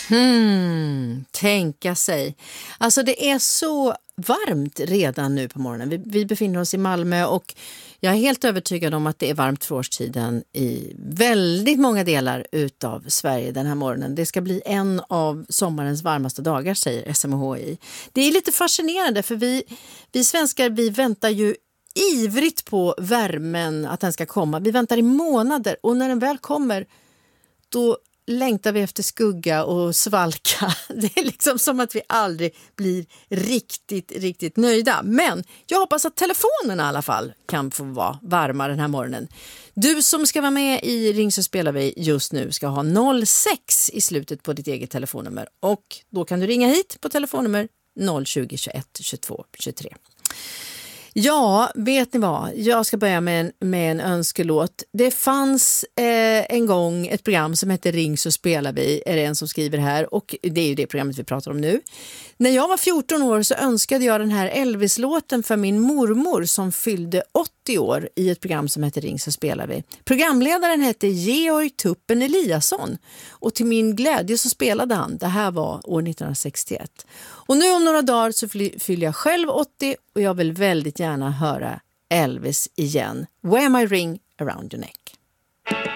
Tänka sig. Alltså det är så varmt redan nu på morgonen. Vi befinner oss i Malmö och jag är helt övertygad om att det är varmt för årstiden i väldigt många delar utav Sverige den här morgonen. Det ska bli en av sommarens varmaste dagar, säger SMHI. Det är lite fascinerande för vi svenskar, vi väntar ju ivrigt på värmen, att den ska komma. Vi väntar i månader och när den väl kommer, då längtar vi efter skugga och svalka. Det är liksom som att vi aldrig blir riktigt nöjda. Men jag hoppas att telefonen i alla fall kan få vara varma den här morgonen. Du som ska vara med i Ring så spelar vi just nu ska ha 06 i slutet på ditt eget telefonnummer. Och då kan du ringa hit på telefonnummer 020 21 22 23. Ja, vet ni vad? Jag ska börja med en önskelåt. Det fanns en gång ett program som hette Ring så spelar vi, är det en som skriver här. Och det är ju det programmet vi pratar om nu. När jag var 14 år så önskade jag den här Elvis-låten för min mormor som fyllde 80 år i ett program som heter Ring så spelar vi. Programledaren hette Georg Tuppen Eliasson och till min glädje så spelade han. Det här var år 1961. Och nu om några dagar så fyller jag själv 80 och jag vill väldigt gärna höra Elvis igen. Wear my ring around your neck.